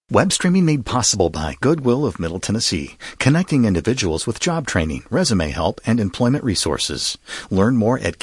Web streaming made possible by Goodwill of Middle Tennessee, connecting individuals with job training, resume help, and employment resources. Learn more at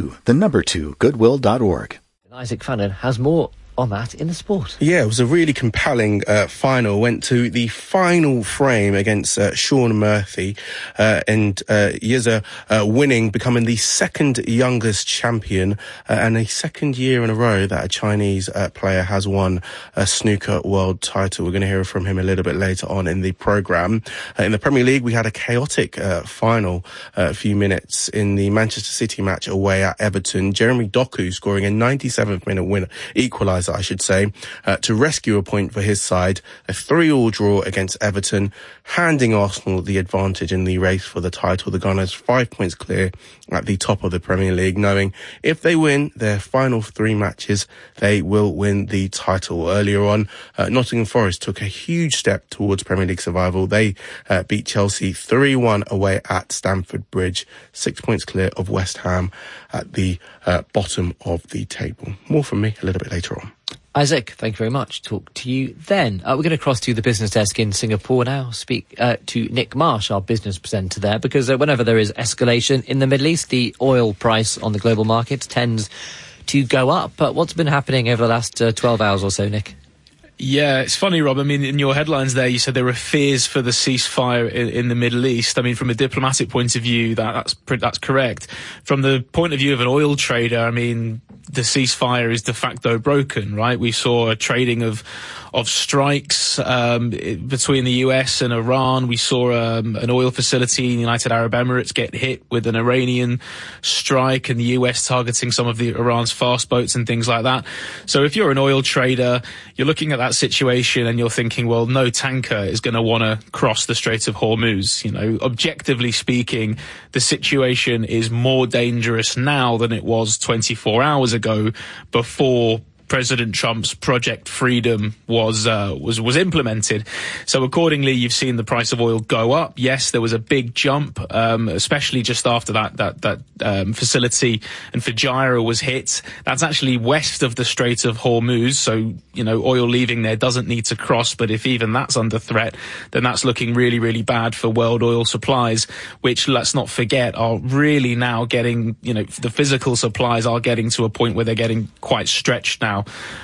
giveit2goodwill.org. Isaac Fannin has more on that in the sport. Yeah, it was a really compelling final. Went to the final frame against Sean Murphy, and Yeza winning, becoming the second youngest champion and a second year in a row that a Chinese player has won a snooker world title. We're going to hear from him a little bit later on in the programme. In the Premier League, we had a chaotic final, a few minutes in the Manchester City match away at Everton. Jeremy Doku scoring a 97th minute winner, equaliser I should say, to rescue a point for his side. A 3-3 draw against Everton, handing Arsenal the advantage in the race for the title. The Gunners 5 points clear at the top of the Premier League, knowing if they win their final 3 matches, they will win the title. Earlier on, Nottingham Forest took a huge step towards Premier League survival. They beat Chelsea 3-1 away at Stamford Bridge, 6 points clear of West Ham at the bottom of the table. More from me a little bit later on. Isaac, thank you very much. Talk to you then. We're going to cross to the business desk in Singapore now, speak to Nick Marsh, our business presenter there, because whenever there is escalation in the Middle East, the oil price on the global markets tends to go up. But what's been happening over the last 12 hours or so, Nick? Yeah, it's funny, Rob. I mean, in your headlines there, you said there were fears for the ceasefire in the Middle East. I mean, from a diplomatic point of view, that's correct. From the point of view of an oil trader, I mean, the ceasefire is de facto broken, right? We saw a trading of strikes between the US and Iran. We saw an oil facility in the United Arab Emirates get hit with an Iranian strike, and the US targeting some of the Iran's fast boats and things like that. So if you're an oil trader, you're looking at that situation and you're thinking, well, no tanker is going to want to cross the Strait of Hormuz. You know, objectively speaking, the situation is more dangerous now than it was 24 hours ago, before President Trump's Project Freedom was implemented. So accordingly, you've seen the price of oil go up. Yes, there was a big jump, especially just after that facility in Fujairah was hit. That's actually west of the Strait of Hormuz. So, you know, oil leaving there doesn't need to cross. But if even that's under threat, then that's looking really, really bad for world oil supplies, which, let's not forget, are really now getting, you know, the physical supplies are getting to a point where they're getting quite stretched now.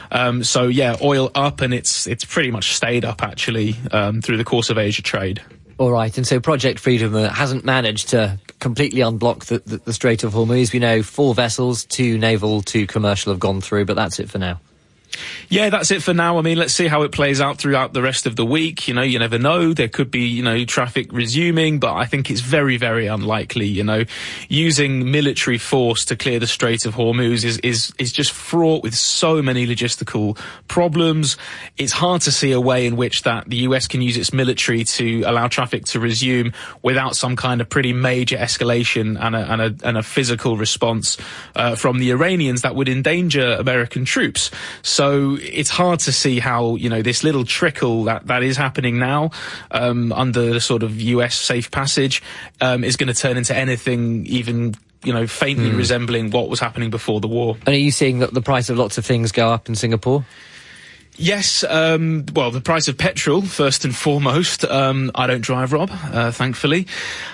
So yeah, oil up, and it's pretty much stayed up actually through the course of Asia trade. All right, and so Project Freedom hasn't managed to completely unblock the Strait of Hormuz. We know 4 vessels, 2 naval, 2 commercial have gone through, but that's it for now. Yeah, that's it for now. I mean, let's see how it plays out throughout the rest of the week. You know, you never know. There could be, you know, traffic resuming, but I think it's very, very unlikely. You know, using military force to clear the Strait of Hormuz is just fraught with so many logistical problems. It's hard to see a way in which that the US can use its military to allow traffic to resume without some kind of pretty major escalation and a physical response from the Iranians that would endanger American troops. So it's hard to see how, you know, this little trickle that is happening now under the sort of US safe passage is going to turn into anything even, you know, faintly resembling what was happening before the war. And are you seeing that the price of lots of things go up in Singapore? Yes, well, the price of petrol, first and foremost. I don't drive, Rob, thankfully.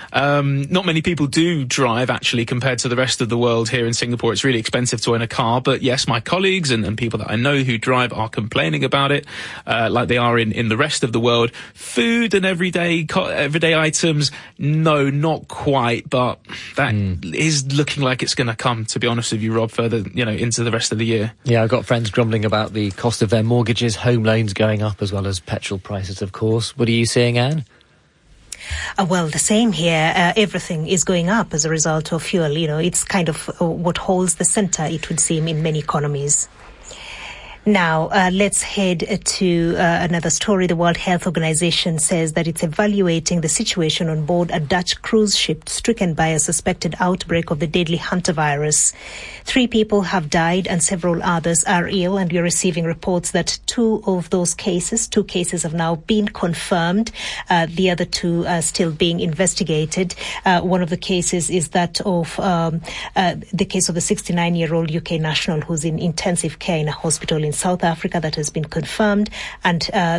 Not many people do drive, actually, compared to the rest of the world. Here in Singapore, it's really expensive to own a car. But yes, my colleagues and people that I know who drive are complaining about it, like they are in the rest of the world. Food and everyday items, no, not quite. But that is looking like it's going to come, to be honest with you, Rob, further, you know, into the rest of the year. Yeah, I've got friends grumbling about the cost of their mortgages, home loans going up, as well as petrol prices, of course. What are you seeing, Anne? Well, the same here. Everything is going up as a result of fuel. You know, it's kind of what holds the center, it would seem, in many economies. Now, let's head to another story. The World Health Organization says that it's evaluating the situation on board a Dutch cruise ship stricken by a suspected outbreak of the deadly hantavirus. 3 people have died and several others are ill, and we're receiving reports that 2 cases have now been confirmed. The other 2 are still being investigated. One of the cases is that of the case of a 69-year-old UK national who's in intensive care in a hospital in South Africa. That has been confirmed, and